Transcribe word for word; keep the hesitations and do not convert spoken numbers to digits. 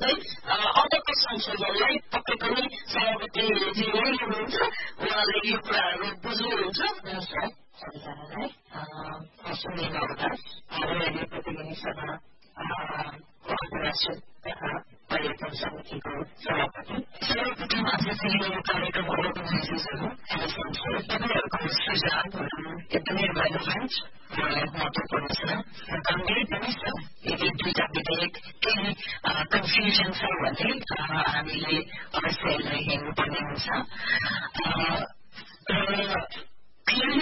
हुँदै अबको संशोधनलाई पक्कै पनि सभापतिजी नै हुनुहुन्छ उहाँले यो कुराहरू बुझ्नुहुन्छ सबैजनालाई सुनिन हुँदा आदरणीय प्रतिनिधि सभा अन्तर्राष्ट्रिय तथा पर्यटन समितिको सभापति सर्वप्रथम आज चाहिँ यो कार्यक्रमको अर्गनाइजर्सहरू तपाईँहरूको सुझावहरू एकदमै रेलेभेन्ट र महत्त्वपूर्ण छ र गम्भीर पनि छ यदि दुईटा विधेयक केही कन्फ्युजन छ भने हामीले अवश्य यसलाई हेर्नुपर्ने हुन्छ र